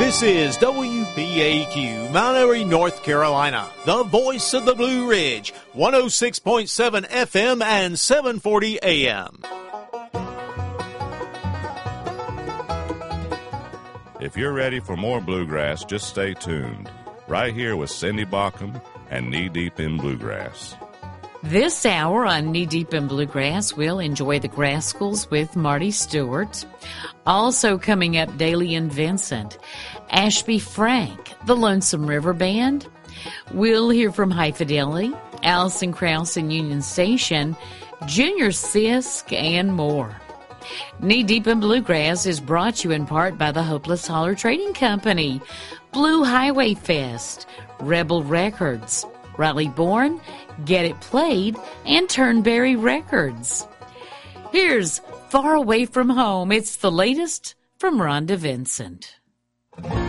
This is WBAQ, Mount Airy, North Carolina, the voice of the Blue Ridge, 106.7 FM and 740 AM. If you're ready for more bluegrass, just stay tuned. Right here with Cindy Baucom and Knee Deep in Bluegrass. This hour on Knee Deep in Bluegrass, we'll enjoy the Grascals with Marty Stewart. Also coming up, Daly and Vincent, Ashby Frank, the Lonesome River Band. We'll hear from High Fidelity, Alison Krauss and Union Station, Junior Sisk, and more. Knee Deep in Bluegrass is brought to you in part by the Hopeless Holler Trading Company, Blue Highway Fest, Rebel Records, Riley Bourne, Get It Played, and Turnberry Records. Here's Far Away From Home. It's the latest from Rhonda Vincent.